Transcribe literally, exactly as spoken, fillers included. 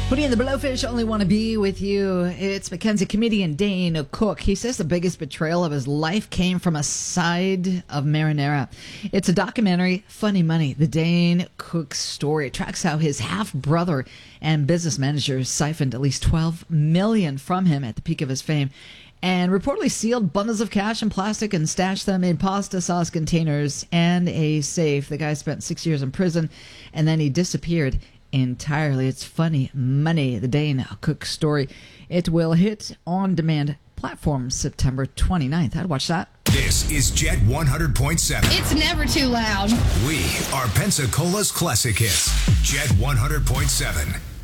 Hootie and the Blowfish only want to be with you. It's Mackenzie comedian Dane Cook. He says the biggest betrayal of his life came from a side of marinara. It's a documentary, Funny Money, the Dane Cook story. It tracks how his half-brother and business manager siphoned at least twelve million dollars from him at the peak of his fame and reportedly sealed bundles of cash in plastic and stashed them in pasta sauce containers and a safe. The guy spent six years in prison, and then he disappeared entirely. It's Funny Money, the Dane Cook story. It will hit on-demand platforms September twenty-ninth. I'd watch that. This is Jet one hundred point seven. It's never too loud. We are Pensacola's classic hits. Jet one hundred point seven.